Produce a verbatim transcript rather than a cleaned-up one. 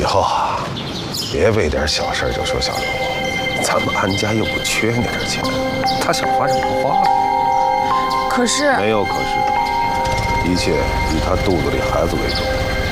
以后啊，别为点小事就说小荣，咱们安家又不缺那点钱，他想花什么花呗。 可是没有可是，一切以他肚子里孩子为重。